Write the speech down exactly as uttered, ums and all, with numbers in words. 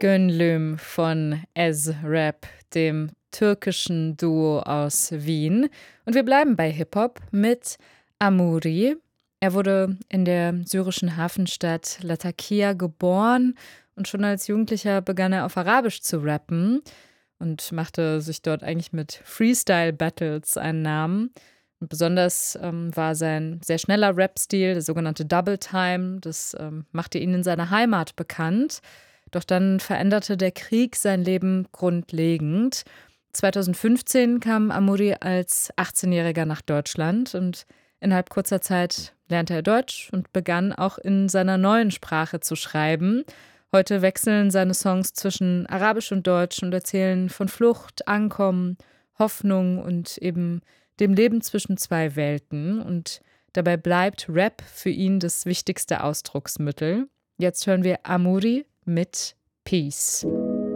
Gönlüm von Ez-Rap, dem türkischen Duo aus Wien. Und wir bleiben bei Hip-Hop mit Amuri. Er wurde in der syrischen Hafenstadt Latakia geboren und schon als Jugendlicher begann er auf Arabisch zu rappen und machte sich dort eigentlich mit Freestyle-Battles einen Namen. Und besonders ähm, war sein sehr schneller Rap-Stil, der sogenannte Double Time, das ähm, machte ihn in seiner Heimat bekannt. Doch dann veränderte der Krieg sein Leben grundlegend. zweitausendfünfzehn kam Amuri als achtzehnjähriger nach Deutschland und innerhalb kurzer Zeit lernte er Deutsch und begann auch in seiner neuen Sprache zu schreiben. Heute wechseln seine Songs zwischen Arabisch und Deutsch und erzählen von Flucht, Ankommen, Hoffnung und eben dem Leben zwischen zwei Welten. Und dabei bleibt Rap für ihn das wichtigste Ausdrucksmittel. Jetzt hören wir Amuri mit Peace.